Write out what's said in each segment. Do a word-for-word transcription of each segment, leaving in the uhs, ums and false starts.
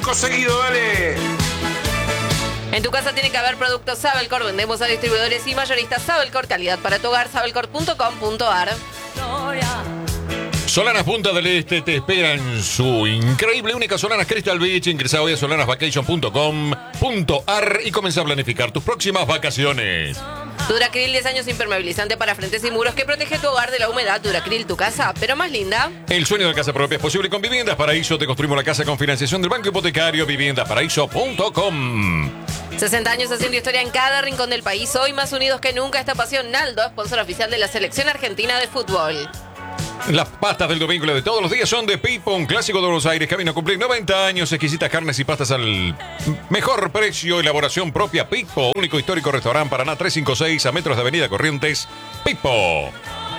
cinco seguidos, dale. En tu casa tiene que haber productos Sabelcor. Vendemos a distribuidores y mayoristas Sabelcor. Calidad para tu hogar. Sabelcor punto com punto ar. Solanas Punta del Este te espera en su increíble, única Solanas Crystal Beach. Ingresa hoy a solanas vacation punto com punto ar y comienza a planificar tus próximas vacaciones. Duracril, diez años impermeabilizante para frentes y muros que protege tu hogar de la humedad. Duracril, tu casa, pero más linda. El sueño de casa propia es posible con Viviendas Paraíso. Te construimos la casa con financiación del Banco Hipotecario. viviendas paraíso punto com. sesenta años haciendo historia en cada rincón del país. Hoy más unidos que nunca esta pasión. Naldo, sponsor oficial de la Selección Argentina de Fútbol. Las pastas del domingo de todos los días son de Pipo, un clásico de Buenos Aires que vino a cumplir noventa años. Exquisitas carnes y pastas al mejor precio. Elaboración propia Pipo. Único histórico restaurante Paraná trescientos cincuenta y seis a metros de Avenida Corrientes. Pipo.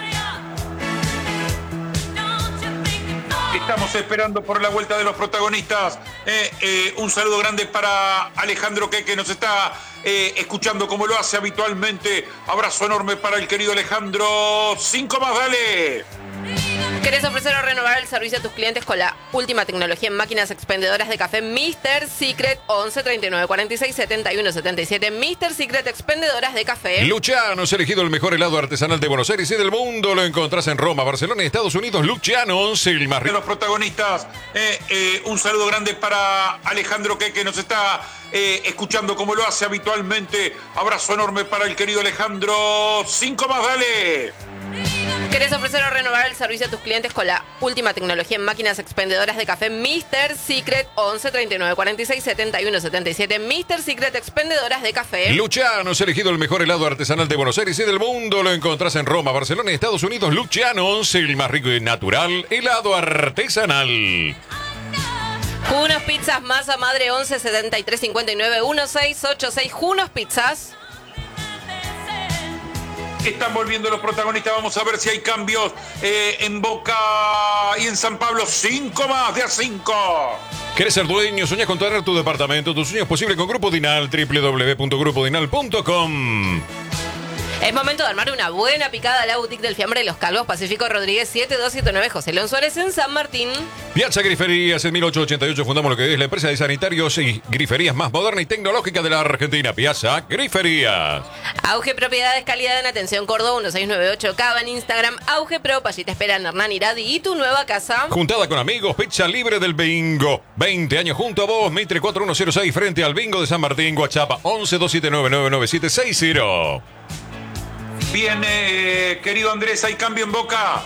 Estamos esperando por la vuelta de los protagonistas. Eh, eh, un saludo grande para Alejandro que, que nos está eh, escuchando como lo hace habitualmente. Abrazo enorme para el querido Alejandro. Cinco más, dale. ¿Querés ofrecer o renovar el servicio a tus clientes con la última tecnología en máquinas expendedoras de café mister Secret? Once treinta y nueve cuarenta y seis setenta y uno setenta y siete. mister Secret, expendedoras de café. Luciano's, elegido el mejor helado artesanal de Buenos Aires y del mundo. Lo encontrás en Roma, Barcelona y Estados Unidos. Luciano's, el más rico. De los protagonistas, eh, eh, un saludo grande para Alejandro que, que nos está eh, escuchando como lo hace habitualmente. Abrazo enorme para el querido Alejandro. Cinco más, dale. ¿Querés ofrecer o renovar el servicio a tus clientes con la última tecnología en máquinas expendedoras de café mister Secret? Once treinta y nueve cuarenta y seis setenta y uno setenta y siete. mister Secret, expendedoras de café. Luciano's, elegido el mejor helado artesanal de Buenos Aires y del mundo. Lo encontrás en Roma, Barcelona y Estados Unidos. Luciano's, el más rico y natural helado artesanal. Junos Pizzas, masa madre. Once setenta y tres cincuenta y nueve dieciséis ochenta y seis. Junos Pizzas. Están volviendo los protagonistas. Vamos a ver si hay cambios eh, en Boca y en San Pablo. Cinco más, de a cinco. ¿Querés ser dueño? ¿Soñás con tener tu departamento? Tu sueño es posible con Grupo Dinal. doble u doble u doble u punto grupo dinal punto com. Es momento de armar una buena picada a la boutique del fiambre de los Calvos. Pacífico Rodríguez siete dos siete nueve, José León Suárez en San Martín. Piazza Griferías, en mil ochocientos ochenta y ocho fundamos lo que es la empresa de sanitarios y griferías más moderna y tecnológica de la Argentina. Piazza Griferías. Auge Propiedades, calidad en atención Córdoba, dieciséis noventa y ocho Cava. En Instagram, Auge Pro. Allí te esperan Hernán Iradi y tu nueva casa. Juntada con amigos, pizza libre del bingo. veinte años junto a vos, Mitre cuatro uno cero seis, frente al bingo de San Martín, WhatsApp once dos siete nueve nueve nueve siete seis cero. Bien, eh, querido Andrés, ¿hay cambio en Boca?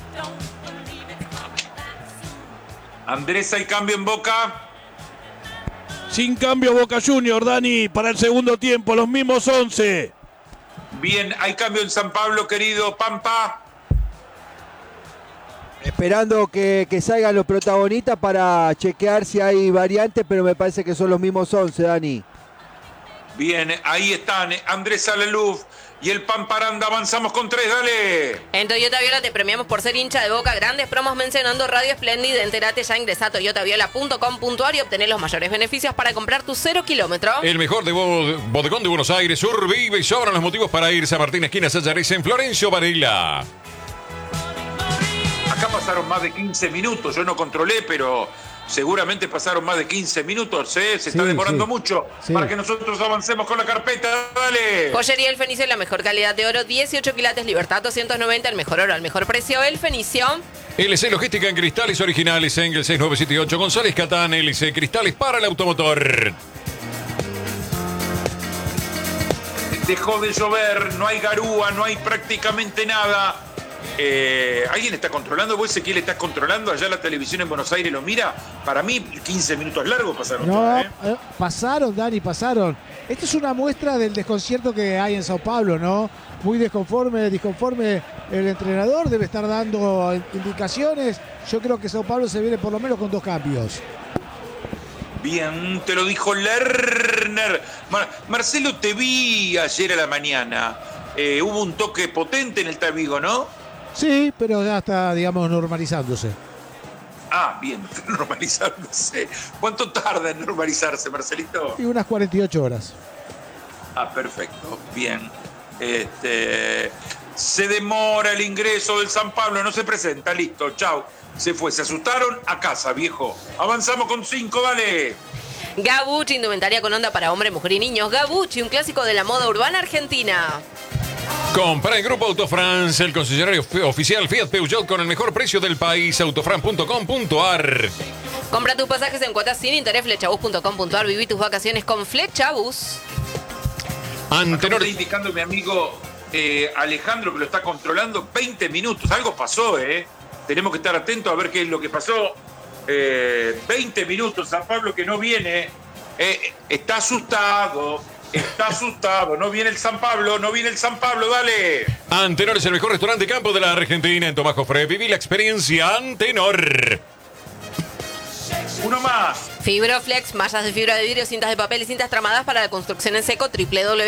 Andrés, ¿hay cambio en Boca? Sin cambio Boca Junior, Dani, para el segundo tiempo, los mismos once. Bien, ¿hay cambio en San Pablo, querido Pampa? Esperando que, que salgan los protagonistas para chequear si hay variantes, pero me parece que son los mismos once, Dani. Bien, ahí están Andrés Alaluf y el Pamparanda. Avanzamos con tres, dale. En Toyota Viola te premiamos por ser hincha de Boca. Grandes promos mencionando Radio Espléndida. Entérate ya, ingresa a toyota viola punto com punto ar y obtener los mayores beneficios para comprar tu cero kilómetro. El mejor de bo- bodegón de Buenos Aires. Sur, vive y sobran los motivos para ir. San Martín, esquina Sayares, en Florencio Varela. Acá pasaron más de quince minutos. Yo no controlé, pero seguramente pasaron más de quince minutos, ¿eh? Se está Sí, demorando sí. mucho Sí. para que nosotros avancemos con la carpeta. Dale. Joyería El Fenicio, la mejor calidad de oro. dieciocho quilates, Libertad doscientos noventa. El mejor oro al mejor precio. El Fenicio. L C Logística en cristales originales. Engel seis nueve siete ocho. González Catán. L C Cristales para el automotor. Dejó de llover, no hay garúa, no hay prácticamente nada. Eh, ¿Alguien está controlando? ¿Vos, Ezequiel, estás controlando? Allá la televisión en Buenos Aires lo mira. Para mí, quince minutos largos pasaron. No, todas, ¿eh? eh, pasaron, Dani, pasaron. Esta es una muestra del desconcierto que hay en Sao Paulo, ¿no? Muy desconforme, disconforme el entrenador, debe estar dando indicaciones. Yo creo que Sao Paulo se viene por lo menos con dos cambios. Bien, te lo dijo Lerner. Mar- Marcelo, te vi ayer a la mañana. Eh, hubo un toque potente en el tabigo, ¿no? Sí, pero ya está, digamos, normalizándose. Ah, bien, normalizándose. ¿Cuánto tarda en normalizarse, Marcelito? Y unas cuarenta y ocho horas. Ah, perfecto, bien. Este, se demora el ingreso del San Pablo, no se presenta, listo, chau. Se fue, se asustaron, a casa, viejo. Avanzamos con cinco, dale. Gabucci, indumentaria con onda para hombre, mujer y niños. Gabucci, un clásico de la moda urbana argentina. Compra en Grupo Autofrance, el concesionario oficial Fiat Peugeot con el mejor precio del país, autofran punto com punto ar. Compra tus pasajes en cuotas sin interés, flechabus punto com punto ar. Viví tus vacaciones con Flechabus. Antenor. Está indicando mi amigo eh, Alejandro que lo está controlando veinte minutos. Algo pasó, ¿eh? Tenemos que estar atentos a ver qué es lo que pasó. Eh, veinte minutos, San Pablo que no viene. Eh, está asustado. Está asustado, no viene el San Pablo, no viene el San Pablo, dale. Antenor es el mejor restaurante campo de la Argentina en Tomás Jofre. Viví la experiencia Antenor. Uno más. Fibroflex, mallas de fibra de vidrio, cintas de papel y cintas tramadas para la construcción en seco, doble u doble u doble u